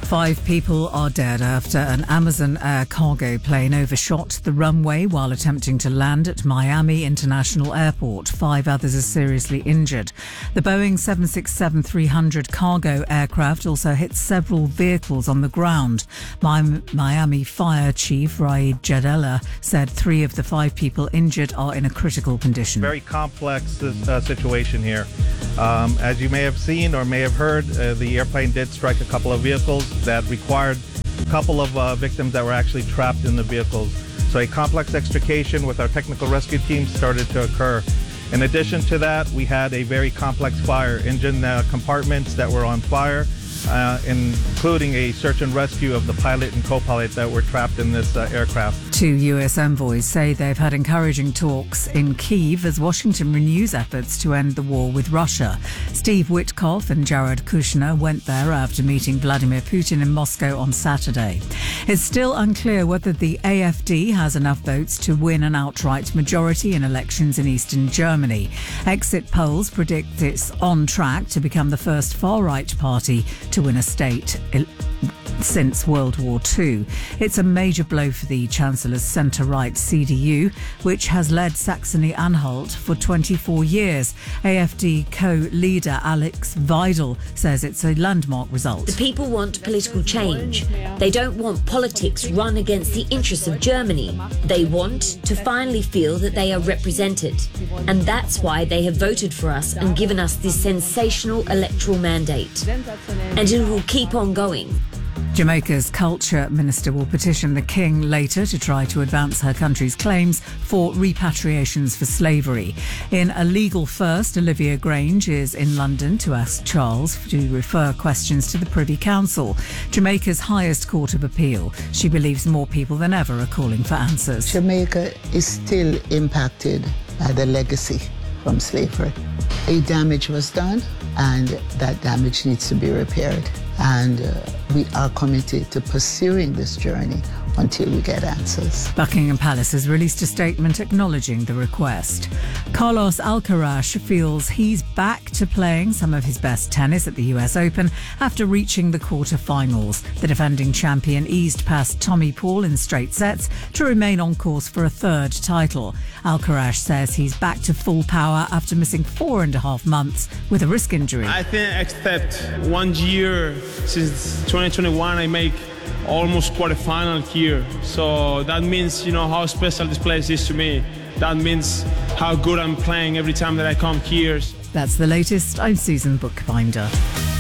5 people are dead after an Amazon Air cargo plane overshot the runway while attempting to land at Miami International Airport. 5 others are seriously injured. The Boeing 767-300 cargo aircraft also hit several vehicles on the ground. Miami Fire Chief Raed Jadella said 3 of the 5 people injured are in a critical condition. Very complex situation here. As you may have seen or may have heard, the airplane did strike a couple of vehicles that required a couple of victims that were actually trapped in the vehicles. So a complex extrication with our technical rescue team started to occur. In addition to that, we had a very complex fire, engine compartments that were on fire, including a search and rescue of the pilot and co-pilot that were trapped in this aircraft. 2 US envoys say they've had encouraging talks in Kyiv as Washington renews efforts to end the war with Russia. Steve Witkoff and Jared Kushner went there after meeting Vladimir Putin in Moscow on Saturday. It's still unclear whether the AfD has enough votes to win an outright majority in elections in eastern Germany. Exit polls predict it's on track to become the first far-right party to win a state since World War II. It's a major blow for the Chancellor's centre-right CDU, which has led Saxony-Anhalt for 24 years. AfD co-leader Alex Weidel says it's a landmark result. The people want political change. They don't want politics run against the interests of Germany. They want to finally feel that they are represented. And that's why they have voted for us and given us this sensational electoral mandate. And it will keep on going. Jamaica's culture minister will petition the King later to try to advance her country's claims for repatriations for slavery. In a legal first, Olivia Grange is in London to ask Charles to refer questions to the Privy Council, Jamaica's highest court of appeal. She believes more people than ever are calling for answers. Jamaica is still impacted by the legacy from slavery. A damage was done, and that damage needs to be repaired. And we are committed to pursuing this journey until we get answers. Buckingham Palace has released a statement acknowledging the request. Carlos Alcaraz feels he's back to playing some of his best tennis at the US Open after reaching the quarter-finals. The defending champion eased past Tommy Paul in straight sets to remain on course for a third title. Alcaraz says he's back to full power after missing 4.5 months with a wrist injury. I think except 1 year since 2021, I make almost quarterfinal here. So that means, how special this place is to me. That means how good I'm playing every time that I come here. That's the latest. I'm Susan Bookbinder.